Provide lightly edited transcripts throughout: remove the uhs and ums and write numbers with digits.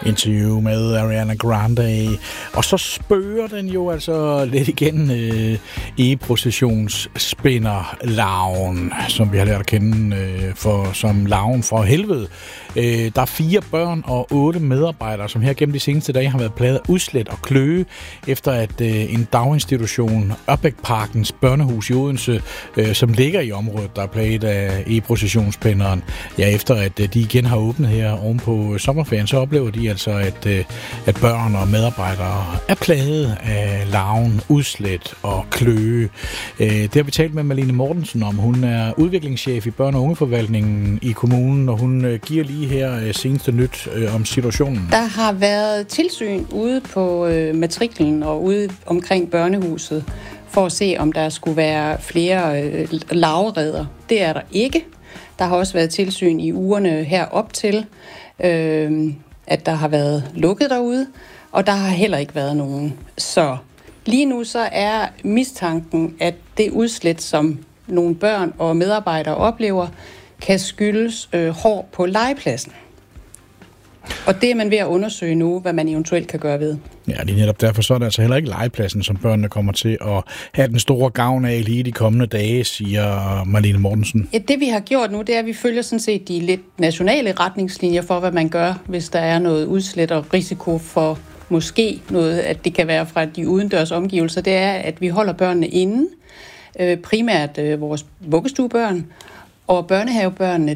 interview med Ariana Grande. Og så spørger den jo altså lidt igen e-processionsspinderlarven, som vi har lært at kende som larven for helvede. Der er 4 børn og 8 medarbejdere, som her gennem de seneste dage har været plaget af udslæt og kløe, efter at en daginstitution, Ørbækparkens børnehus i Odense, som ligger i området, der er plaget af e-processionsspinderen. Ja, efter at de igen har åbnet her oven på sommerferien, så oplever de altså, at børn og medarbejdere er plaget af larven, udslæt og kløe. Det har vi talt med Malene Mortensen om. Hun er udviklingschef i børne- og ungeforvaltningen i kommunen, og hun giver lige her seneste nyt om situationen. Der har været tilsyn ude på matriklen og ude omkring børnehuset for at se, om der skulle være flere larvereder. Det er der ikke. Der har også været tilsyn i ugerne herop til, at der har været lukket derude, og der har heller ikke været nogen. Så lige nu så er mistanken, at det udslæt, som nogle børn og medarbejdere oplever, kan skyldes hår på legepladsen. Og det er man ved at undersøge nu, hvad man eventuelt kan gøre ved. Ja, det er netop derfor, så er det altså heller ikke legepladsen, som børnene kommer til at have den store gavn af lige de kommende dage, siger Malene Mortensen. Ja, det vi har gjort nu, det er, at vi følger sådan set de lidt nationale retningslinjer for, hvad man gør, hvis der er noget udslæt og risiko for måske noget, at det kan være fra de udendørs omgivelser. Det er, at vi holder børnene inde, primært vores vuggestuebørn, og børnehavebørnene,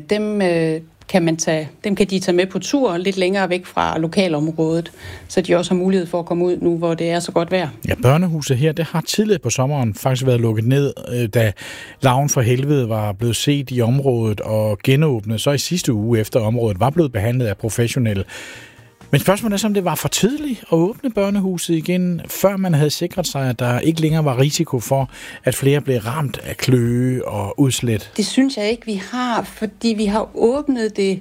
dem kan de tage med på tur lidt længere væk fra lokalområdet, så de også har mulighed for at komme ud nu, hvor det er så godt vejr. Ja, børnehuset her, det har tidligere på sommeren faktisk været lukket ned, da larven for helvede var blevet set i området og genåbnet, så i sidste uge efter området var blevet behandlet af professionelle. Men spørgsmålet er, om det var for tidligt at åbne børnehuset igen, før man havde sikret sig, at der ikke længere var risiko for, at flere blev ramt af kløe og udslæt. Det synes jeg ikke, vi har, fordi vi har åbnet det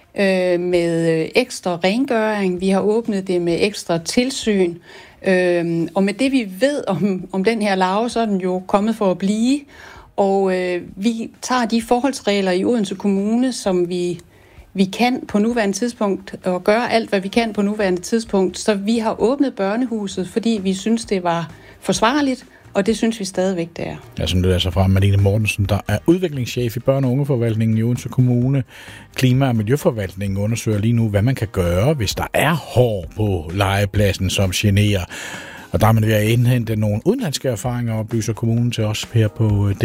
med ekstra rengøring, vi har åbnet det med ekstra tilsyn, og med det vi ved om den her larve, så er den jo kommet for at blive, og vi tager de forholdsregler i Odense Kommune, som vi kan på nuværende tidspunkt, og gøre alt, hvad vi kan på nuværende tidspunkt. Så vi har åbnet børnehuset, fordi vi synes, det var forsvarligt, og det synes vi stadigvæk, det er. Ja, som det er så fra Malene Mortensen, der er udviklingschef i børne- og ungeforvaltningen i Odense Kommune. Klima- og Miljøforvaltningen undersøger lige nu, hvad man kan gøre, hvis der er hår på legepladsen, som generer. Og der er man ved at indhente nogle udenlandske erfaringer, oplyser kommunen til os her på